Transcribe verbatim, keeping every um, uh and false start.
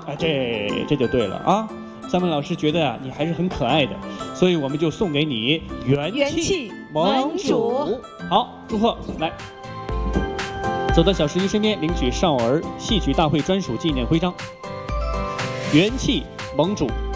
啊，这这就对了啊。三文老师觉得啊，你还是很可爱的，所以我们就送给你元气盟主。好，祝贺！来，走到小十一身边，领取少儿戏曲大会专属纪念徽章。元气盟主。